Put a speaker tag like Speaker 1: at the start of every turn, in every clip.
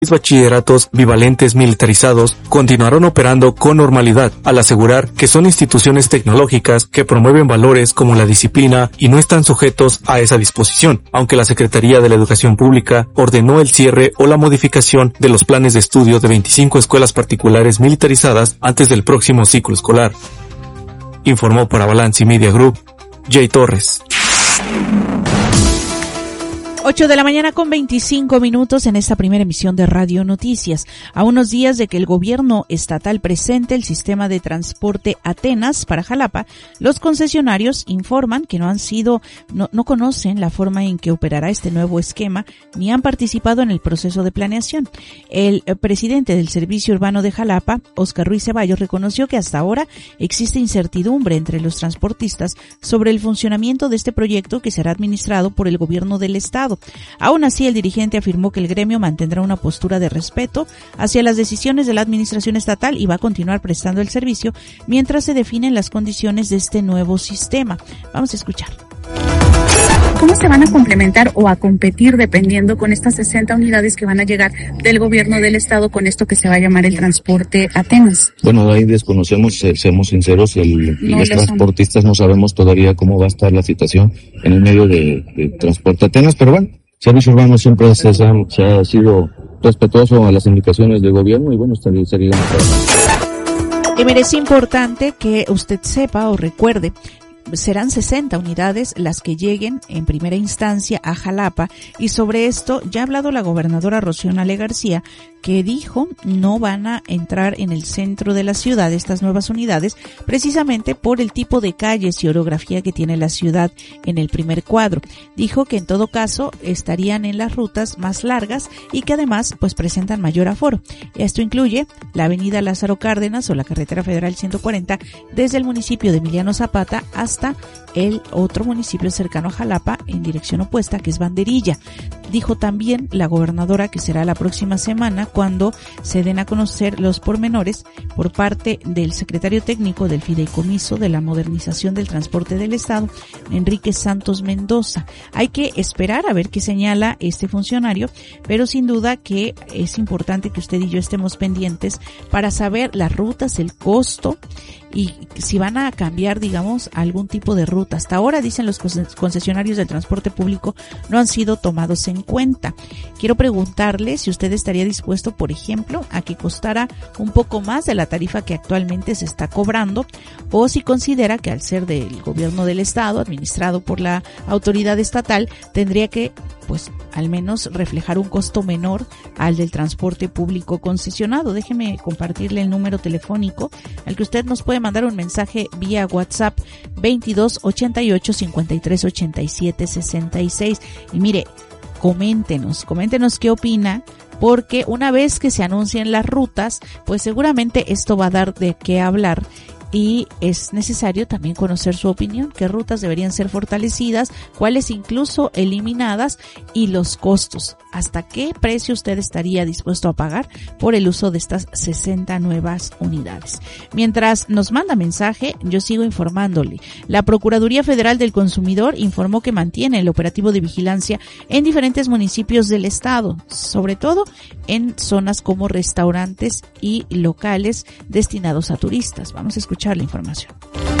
Speaker 1: bachilleratos bivalentes militarizados continuaron operando con normalidad, al asegurar que son instituciones tecnológicas que promueven valores como la disciplina y no están sujetos a esa disposición, aunque la Secretaría de la Educación Pública ordenó el cierre o la modificación de los planes de estudio de 25 escuelas particulares militarizadas antes del próximo ciclo escolar. Informó para Balance Media Group, Jay Torres.
Speaker 2: 8 de la mañana con 25 minutos en esta primera emisión de Radio Noticias. A unos días de que el gobierno estatal presente el sistema de transporte Atenas para Jalapa, los concesionarios informan que no conocen la forma en que operará este nuevo esquema ni han participado en el proceso de planeación. El presidente del Servicio Urbano de Jalapa, Óscar Ruiz Ceballos, reconoció que hasta ahora existe incertidumbre entre los transportistas sobre el funcionamiento de este proyecto que será administrado por el gobierno del estado. Aún así, el dirigente afirmó que el gremio mantendrá una postura de respeto hacia las decisiones de la administración estatal y va a continuar prestando el servicio mientras se definen las condiciones de este nuevo sistema. Vamos a escuchar.
Speaker 3: ¿Cómo se van a complementar o a competir dependiendo con estas 60 unidades que van a llegar del gobierno del estado con esto que se va a llamar el transporte Atenas?
Speaker 4: Bueno, ahí desconocemos, seamos sinceros, los transportistas no sabemos todavía cómo va a estar la situación en el medio de transporte Atenas, pero bueno, Servicio Urbano siempre se ha sido respetuoso a las indicaciones del gobierno y bueno, seguiremos trabajando.
Speaker 2: Y mire, es importante que usted sepa o recuerde, serán 60 unidades las que lleguen en primera instancia a Jalapa y sobre esto ya ha hablado la gobernadora Rocío Nale García, que dijo no van a entrar en el centro de la ciudad estas nuevas unidades precisamente por el tipo de calles y orografía que tiene la ciudad en el primer cuadro. Dijo que en todo caso estarían en las rutas más largas y que además pues presentan mayor aforo. Esto incluye la avenida Lázaro Cárdenas o la carretera federal 140 desde el municipio de Emiliano Zapata hasta el otro municipio cercano a Jalapa en dirección opuesta, que es Banderilla. Dijo también la gobernadora que será la próxima semana cuando se den a conocer los pormenores por parte del secretario técnico del Fideicomiso de la Modernización del Transporte del Estado, Enrique Santos Mendoza. Hay que esperar a ver qué señala este funcionario, pero sin duda que es importante que usted y yo estemos pendientes para saber las rutas, el costo y si van a cambiar, digamos, algún tipo de ruta. Hasta ahora, dicen los concesionarios del transporte público, no han sido tomados en cuenta. Quiero preguntarle si usted estaría dispuesto, por ejemplo, a que costara un poco más de la tarifa que actualmente se está cobrando, o si considera que al ser del gobierno del estado, administrado por la autoridad estatal, tendría que pues al menos reflejar un costo menor al del transporte público concesionado. Déjeme compartirle el número telefónico al que usted nos puede mandar un mensaje vía WhatsApp 22 88 53 87 66. Y mire, coméntenos qué opina, porque una vez que se anuncien las rutas, pues seguramente esto va a dar de qué hablar. Y es necesario también conocer su opinión, qué rutas deberían ser fortalecidas, cuáles incluso eliminadas y los costos. ¿Hasta qué precio usted estaría dispuesto a pagar por el uso de estas 60 nuevas unidades? Mientras nos manda mensaje, yo sigo informándole. La Procuraduría Federal del Consumidor informó que mantiene el operativo de vigilancia en diferentes municipios del estado, sobre todo en zonas como restaurantes y locales destinados a turistas. Vamos a escuchar la información.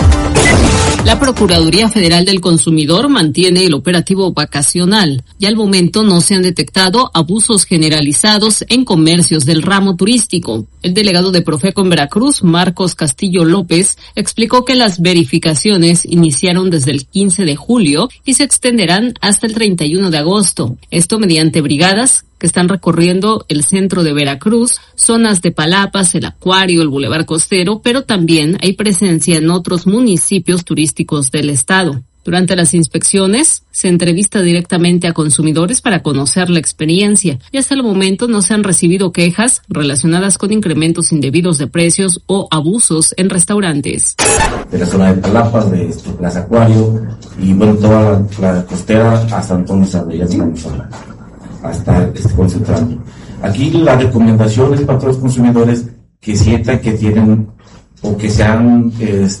Speaker 5: La Procuraduría Federal del Consumidor mantiene el operativo vacacional y al momento no se han detectado abusos generalizados en comercios del ramo turístico. El delegado de Profeco en Veracruz, Marcos Castillo López, explicó que las verificaciones iniciaron desde el 15 de julio y se extenderán hasta el 31 de agosto. Esto mediante brigadas que están recorriendo el centro de Veracruz, zonas de Palapas, el Acuario, el Boulevard Costero, pero también hay presencia en otros municipios turísticos del estado. Durante las inspecciones, se entrevista directamente a consumidores para conocer la experiencia y hasta el momento no se han recibido quejas relacionadas con incrementos indebidos de precios o abusos en restaurantes.
Speaker 6: De la zona de Palapas, de Plaza Acuario y bueno, toda la costera hasta entonces ya estamos hasta concentrando. Aquí la recomendación es para todos los consumidores que sientan que tienen o que se han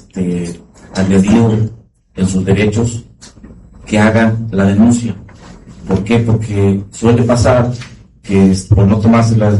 Speaker 6: agredido en sus derechos, que hagan la denuncia. ¿Por qué? Porque suele pasar que por no tomarse las